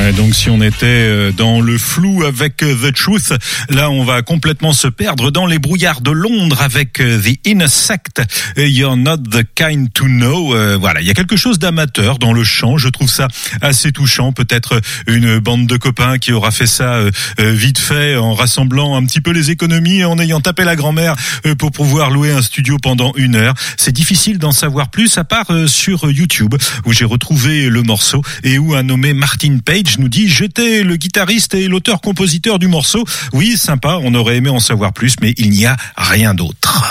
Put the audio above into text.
Donc si on était dans le flou avec The Truth, là on va complètement se perdre dans les brouillards de Londres avec The Inner Sect, You're Not the Kind to Know. Voilà, il y a quelque chose d'amateur dans le chant, je trouve ça assez touchant. Peut-être une bande de copains qui aura fait ça vite fait en rassemblant un petit peu les économies et en ayant tapé la grand-mère pour pouvoir louer un studio pendant 1 heure. C'est difficile d'en savoir plus à part sur YouTube où j'ai retrouvé le morceau et où un nommé Martin Page nous dit « J'étais le guitariste et l'auteur-compositeur du morceau. Oui, sympa, on aurait aimé en savoir plus, mais il n'y a rien d'autre. »